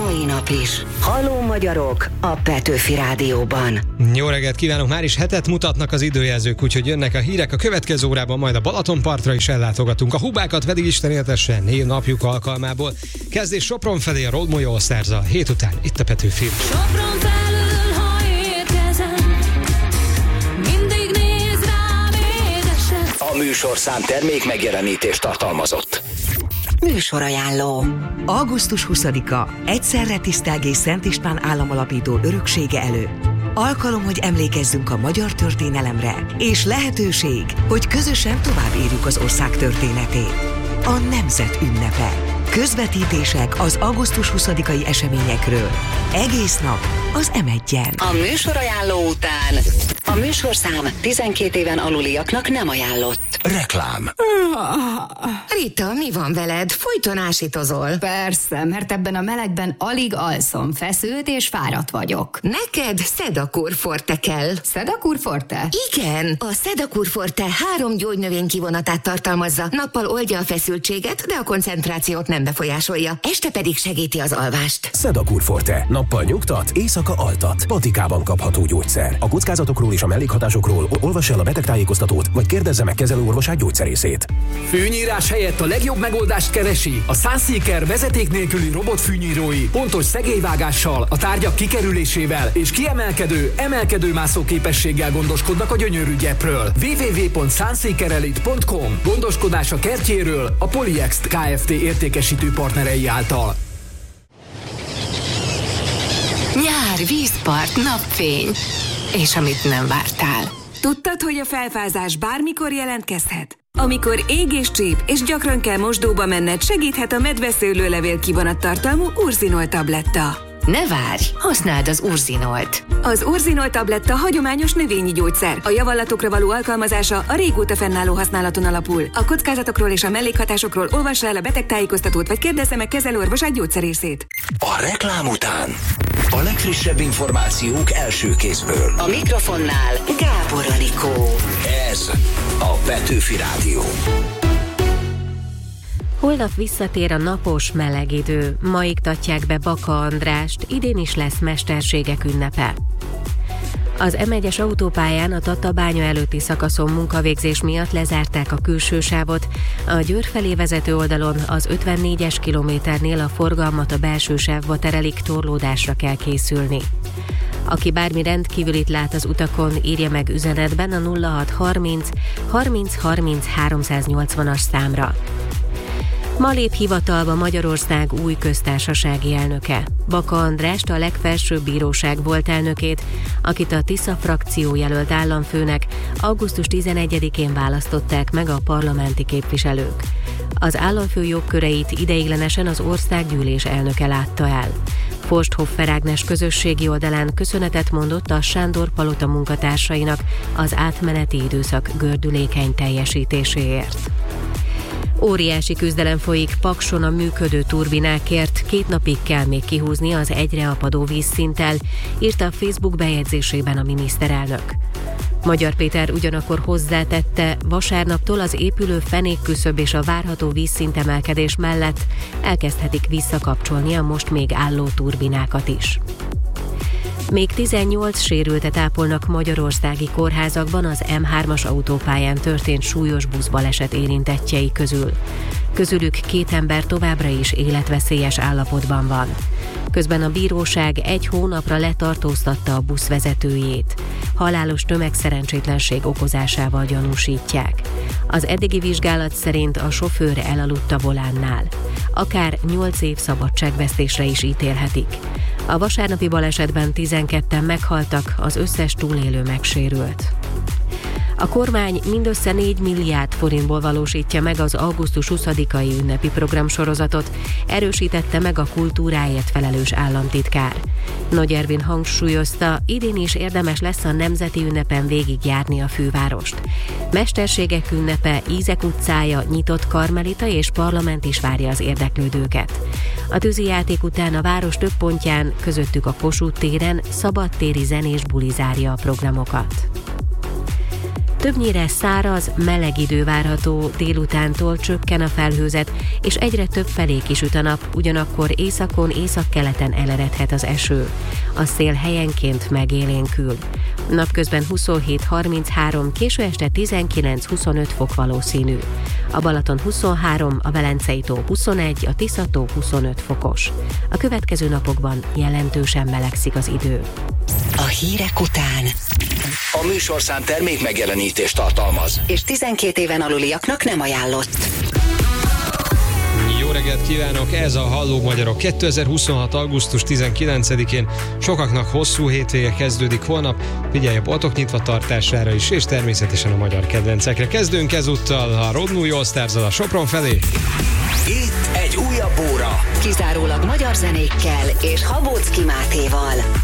mai nap is. Halló magyarok a Petőfi Rádióban. Jó reggelt kívánok, már is hetet mutatnak az időjelzők, úgyhogy jönnek a hírek. A következő órában majd a Balatonpartra is ellátogatunk. A hubákat pedig Isten éltesse névnapjuk alkalmából. Kezdés Sopron felé a Road Movie All Stars a hét után, itt a Petőfi. Sopron felül, ha érkezem, mindig néz rám édesen. A műsorszám termék megjelenítést tartalmazott. Műsorajánló. Augusztus 20-a egyszerre tisztelgés Szent István államalapító öröksége előtt. Alkalom, hogy emlékezzünk a magyar történelemre, és lehetőség, hogy közösen tovább írjuk az ország történetét. A nemzet ünnepe. Közvetítések az augusztus 20-ai eseményekről. Egész nap az M1-en. A műsorajánló után a műsorszám 12 éven aluliaknak nem ajánlott. Reklám. Rita, mi van veled? Folyton ásítozol. Persze, mert ebben a melegben alig alszom, feszült és fáradt vagyok. Neked Sedakur Forte kell. Sedakur Forte? Igen, a Sedakur Forte 3 gyógynövény kivonatát tartalmazza. Nappal oldja a feszültséget, de a koncentrációt nem befolyásolja. Este pedig segíti az alvást. Sedakur Forte. Nappal nyugtat, éjszaka altat. Patikában kapható gyógyszer. A kockázatokról és a mellékhatásokról olvass el a betegtájékoztatót, vagy kérdezze meg kezelőorvosát gyógyszerészét. Fűnyírás helyett a legjobb megoldást keresi. A Sunseeker vezeték nélküli robotfűnyírói pontos szegélyvágással, a tárgyak kikerülésével és kiemelkedő, emelkedőmászó képességgel gondoskodnak a gyönyörű gyepről. www.sunseekerelite.com. Gondoskodás a kertjéről a Polyext Kft. Értékesítő partnerei által. Nyár, vízpart, napfény. És amit nem vártál. Tudtad, hogy a felfázás bármikor jelentkezhet? Amikor ég és csíp, és gyakran kell mosdóba menned, segíthet a medveszőlőlevél kivonattartalmú Urzinol tabletta. Ne várj, használd az Urzinolt. Az Urzinol tabletta hagyományos növényi gyógyszer. A javallatokra való alkalmazása a régóta fennálló használaton alapul. A kockázatokról és a mellékhatásokról olvassa el a betegtájékoztatót, vagy kérdezze meg kezelőorvosát gyógyszerészét. A reklám után a legfrissebb információk első kézből. A mikrofonnál Gábor Anikó. Ez a Petőfi Rádió. Holnap visszatér a napos, meleg idő. Ma iktatják be Baka Andrást, idén is lesz mesterségek ünnepe. Az M1-es autópályán a Tatabánya előtti szakaszon munkavégzés miatt lezárták a külső sávot. A Győr felé vezető oldalon az 54-es kilométernél a forgalmat a belső sávba terelik, torlódásra kell készülni. Aki bármi rendkívülit lát az utakon, írja meg üzenetben a 0630 30 30 380-as számra. Ma lép hivatalba Magyarország új köztársasági elnöke. Baka Andrást, a legfelsőbb bíróság volt elnökét, akit a Tisza frakció jelölt államfőnek, augusztus 11-én választották meg a parlamenti képviselők. Az államfő jogköreit ideiglenesen az országgyűlés elnöke látta el. Forsthoffer Ágnes közösségi oldalán köszönetet mondott a Sándor Palota munkatársainak az átmeneti időszak gördülékeny teljesítéséért. Óriási küzdelem folyik Pakson a működő turbinákért, 2 napig kell még kihúzni az egyre apadó vízszinttel, írta a Facebook bejegyzésében a miniszterelnök. Magyar Péter ugyanakkor hozzátette, vasárnaptól az épülő fenékküszöb és a várható vízszintemelkedés mellett elkezdhetik visszakapcsolni a most még álló turbinákat is. Még 18 sérültet ápolnak magyarországi kórházakban az M3-as autópályán történt súlyos buszbaleset érintettjei közül. Közülük 2 ember továbbra is életveszélyes állapotban van. Közben a bíróság 1 hónapra letartóztatta a busz vezetőjét. Halálos tömegszerencsétlenség okozásával gyanúsítják. Az eddigi vizsgálat szerint a sofőr elaludt a volánnál. Akár 8 év szabadságvesztésre is ítélhetik. A vasárnapi balesetben 12-en meghaltak, az összes túlélő megsérült. A kormány mindössze 4 milliárd forintból valósítja meg az augusztus 20-ai ünnepi programsorozatot, erősítette meg a kultúráért felelős államtitkár. Nagy Ervin hangsúlyozta, idén is érdemes lesz a nemzeti ünnepen végigjárni a fővárost. Mesterségek ünnepe, Ízek utcája, nyitott karmelita és parlament is várja az érdeklődőket. A tűzijáték után a város több pontján, közöttük a Kossuth téren, szabadtéri zenés buli zárja a programokat. Többnyire száraz, meleg idő várható, délutántól csökken a felhőzet, és egyre több felé kisüt a nap, ugyanakkor északon, északkeleten eleredhet az eső. A szél helyenként megélénkül. Napközben 27-33, késő este 19-25 fok valószínű. A Balaton 23, a Velencei-tó 21, a Tisza-tó 25 fokos. A következő napokban jelentősen melegszik az idő. A hírek után. A műsorszám termék megjelenítést tartalmaz. És 12 éven aluliaknak nem ajánlott. Jó reggelt kívánok, ez a Halló Magyarok 2026. augusztus 19-én. Sokaknak hosszú hétvége kezdődik holnap, figyelj a boltok nyitva tartására is, és természetesen a magyar kedvencekre. Kezdünk ezúttal a Road Movie All Stars-zal a Sopron felé. Itt egy újabb óra. Kizárólag magyar zenékkel és Habóczki Mátéval.